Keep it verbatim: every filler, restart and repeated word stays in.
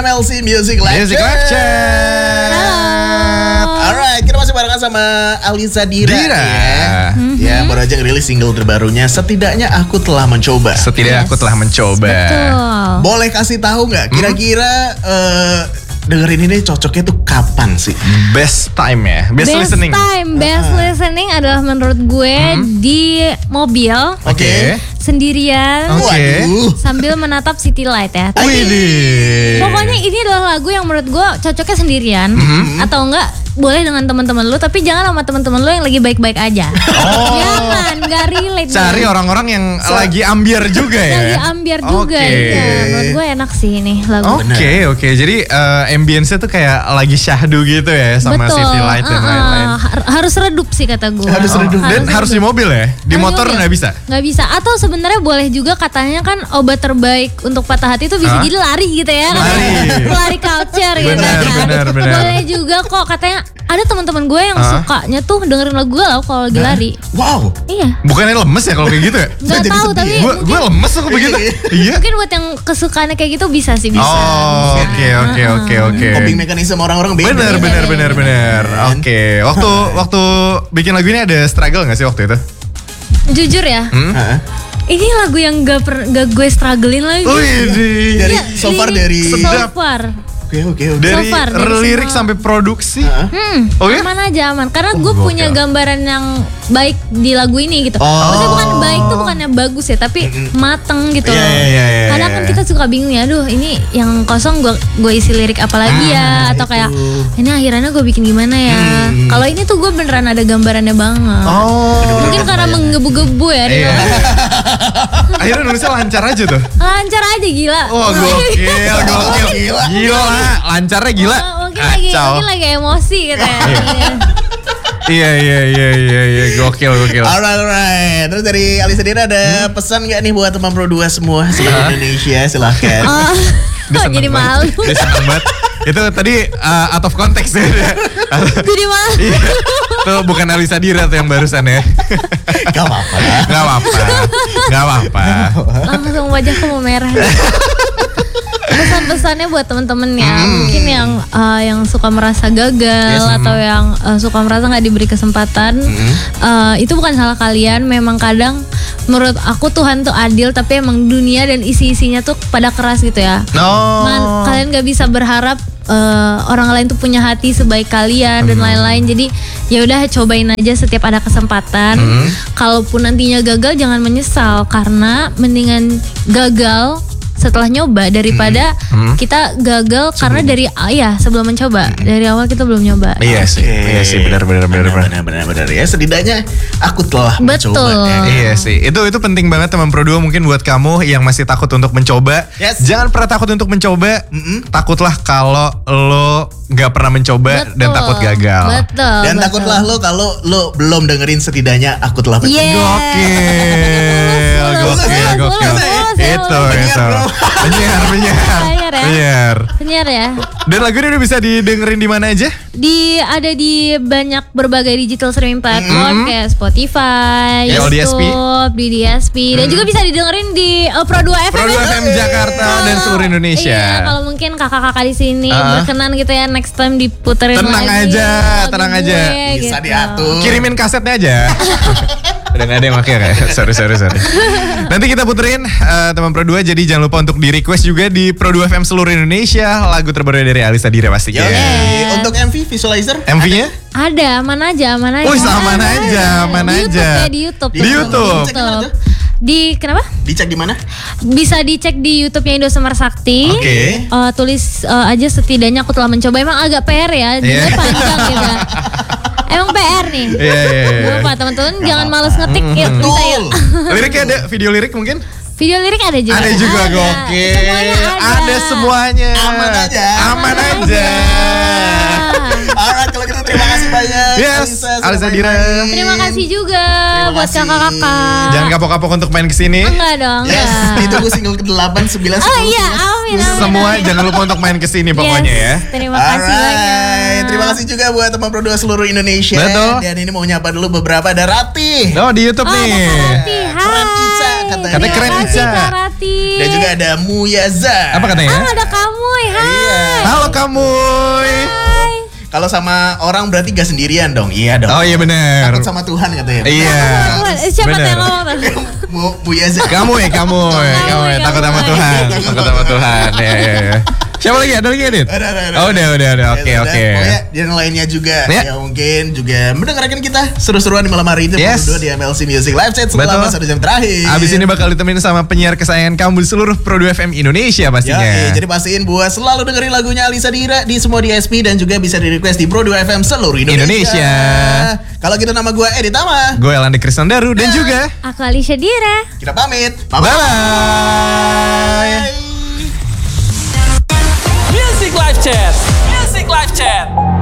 M L C Music Lecture. Music Lecture. Alright, kita masih barengan sama Alisa Dira, Dira. ya. Mm-hmm. Ya, baru aja ngerilis single terbarunya. Setidaknya aku telah mencoba. Setidaknya yes. aku telah mencoba. Betul. Boleh kasih tahu nggak? Kira-kira uh, dengerin ini cocoknya tuh kapan sih? Best time ya, best, best listening. Best time, best uh. listening adalah menurut gue hmm. di mobil. Oke. Okay. Sendirian. Oke. Okay. Sambil menatap city light ya. Tapi pokoknya ini adalah lagu yang menurut gue cocoknya sendirian mm-hmm. atau enggak boleh dengan teman-teman lu, tapi jangan sama teman-teman lu yang lagi baik-baik aja. Oh. Jangan, nggak relate. Cari nih. Orang-orang yang so, lagi ambiar juga ya. Lagi ambiar juga okay. ya. Menurut gue enak sih ini lagu. Oke okay, oke. Okay. Jadi uh, ambience-nya tuh kayak lagi syahdu gitu ya sama betul. City Light dan uh, lain-lain. Har- harus redup sih kata gue. Harus redup. Oh. Dan harus, harus di mobil ya. Di harus motor nggak bisa. Nggak bisa. Atau sebenarnya boleh juga katanya kan obat terbaik untuk patah hati itu bisa huh? jadi lari gitu ya. Lari. Lari culture gitu benar, kan. Benar benar. Boleh juga kok katanya ada teman-teman gue yang huh? sukanya tuh dengerin lagu gue loh kalau lagi nah. lari. Wow. Iya. Bukannya lemes ya kalau kayak gitu ya? Gak tahu tapi gue gue lemes aku begitu. Iya. Mungkin buat yang kesukaannya kayak gitu bisa sih bisa. Oh oke oke oke oke. Coping mekanisme orang-orang beda. Benar benar benar benar. Oke. Waktu waktu bikin lagu ini ada struggle nggak sih waktu itu? Jujur ya. Hmm? Ini lagu yang gak, per, gak gue strugglein lagi. Oh iya. Dari ya, so far dari so far. Oke oke oke. Dari so far, lirik sampai produksi. Uh-huh. Hmm, oh, ya? Aman aja aman. Karena gue oh, punya okay. gambaran yang baik di lagu ini gitu. Oh. Maksudnya bukan baik tuh bukannya bagus ya, tapi mm-hmm. mateng gitu yeah, loh. Yeah, yeah, yeah, Kadang kan kita suka bingung ya, aduh ini yang kosong gue gue isi lirik apa lagi ya, ah, atau itu. Kayak ini akhirannya gue bikin gimana ya. Hmm. Kalau ini tuh gue beneran ada gambarannya banget. Oh. Mungkin karena menggebu-gebu ya. Iya. Akhirnya nulisnya lancar aja tuh. Lancar aja gila. Oh gokil, gokil. Gila. Gila, lancarnya gila. Oh, mungkin lagi mungkin lagi emosi gitu ya. Iya iya iya iya iya gokil gokil. Alright alright. Terus dari Alisa Dira ada hmm? pesan nggak nih buat teman Pro dua semua seluruh Indonesia, silahkan. Oh, oh jadi malu. Dia senang banget. Itu tadi uh, out of context ya. Jadi malu. Iya. Tuh bukan Alisa Dira tuh yang barusan ya. Gak apa-apa. Gak apa-apa. Gak apa-apa. Langsung wajahku mau merah. Pesan-pesannya buat temen-temen ya, hmm. mungkin yang uh, yang suka merasa gagal yes, atau hmm. yang uh, suka merasa nggak diberi kesempatan, hmm. uh, itu bukan salah kalian. Memang kadang menurut aku Tuhan tuh adil, tapi emang dunia dan isi-isinya tuh pada keras gitu ya. No. Man, kalian nggak bisa berharap uh, orang lain tuh punya hati sebaik kalian hmm. dan lain-lain. Jadi ya udah cobain aja setiap ada kesempatan. Hmm. Kalaupun nantinya gagal jangan menyesal, karena mendingan gagal setelah nyoba daripada hmm. kita gagal sebelum. Karena dari ah, ya sebelum mencoba hmm. dari awal kita belum nyoba. Iya sih, okay. iya sih benar benar benar benar benar benar ya setidaknya aku telah betul. mencoba. Ya. Iya sih, itu itu penting banget teman Pro dua mungkin buat kamu yang masih takut untuk mencoba. Yes. Jangan pernah takut untuk mencoba. Mm-mm. Takutlah kalau lo nggak pernah mencoba betul. Dan takut gagal. Betul. Dan betul. Takutlah lo kalau lo belum dengerin setidaknya aku telah mencoba. Yeah. Gokil, gokil, gokil. Itu itu. Penyiar, penyiar, penyiar, penyiar ya. Dan lagu ini udah bisa didengerin di mana aja? Di ada di banyak berbagai digital streaming platform mm-hmm. kayak Spotify, yeah, YouTube, di D S P, mm-hmm. dan juga bisa didengerin di uh, Pro dua F M. Pro dua F M Jakarta oh, dan seluruh Indonesia. Iya, kalau mungkin kakak-kakak di sini uh. berkenan gitu ya, next time diputerin tenang lagi. Aja, tenang aja, gue, bisa gitu. diatur. Kirimin kasetnya aja. Udah gak ada yang pakai kayak sorry sorry sorry. Nanti kita puterin uh, teman Pro dua, jadi jangan lupa untuk di request juga di Pro dua F M seluruh Indonesia lagu terbaru dari Alisa Dira pastinya. Yeah. Untuk M V visualizer M V-nya? Ada, aman aja, aman aja. Oh, aman aja, aman aja. Di YouTube, di YouTube. Di YouTube. Di kenapa? Dicek di mana? Bisa dicek di YouTube-nya Indosat Sakti. Oke. Okay. Uh, tulis uh, aja setidaknya aku telah mencoba. Emang agak P R ya, dia yeah. panjang gitu. Emang P R nih. Iya yeah, iya. Yeah, yeah. Lupa teman-teman jangan males ngetik ya. Bisa ya. Liriknya ada, video lirik mungkin? Video lirik ada juga. Ada juga, ada. Gokil. Semuanya ada. Ada semuanya. Aman aja. Aman aja. Alright, kalau gitu terima kasih banyak. Yes, Alisa Dira. Terima kasih juga terima buat kasih. kakak-kakak. Jangan kapok-kapok untuk main kesini. Enggak dong. Yes, ditunggu single ke delapan, sembilan, sepuluh. Oh iya, amin, amin. Semua amin. Jangan lupa untuk main kesini pokoknya yes, ya. Terima kasih Alright. banyak. Terima kasih juga buat teman Pro dua seluruh Indonesia. Betul. Dan ini mau nyapa dulu beberapa, ada Rati. Oh di YouTube oh, nih. Rati, hai. Keren Ica katanya. Katanya keren Ica. Fatin. Dan juga ada Muyaza. Apa katanya? Ah, ada kamu. Hai. Iya. Halo kamu. Hai. Kalau sama orang berarti gak sendirian dong. Iya dong. Oh iya benar. Takut sama Tuhan katanya. Iya. Eh, Siapa tuh Bener. yang ngomong tuh? Mu Muyaza. Kamu ya, kamu ya, kamu ya. Takut sama Tuhan. Takut sama Tuhan. Ya, ya, ya. Siapa lagi? Ada lagi Adit? Ada, ada, ada. Oh udah, udah, udah. Oke, Ya, oke. Pokoknya yang lainnya juga Ya. yang mungkin juga mendengarkan kita seru-seruan di malam hari itu Yes. berdua di M L C Music Live Set selama Betul. satu jam terakhir. Abis ini bakal ditemenin sama penyiar kesayangan kamu di seluruh Pro dua F M Indonesia pastinya. Ya, jadi pastiin buat selalu dengerin lagunya Alisa Dira di semua D S P dan juga bisa di request di Pro dua F M seluruh Indonesia. Indonesia. Kalau gitu nama gue Edi Tama. Gue Elandi Kristandaru dan juga Aku Alicia Dira. Kita pamit. bye-bye. Music Live Chat. Music Live Chat.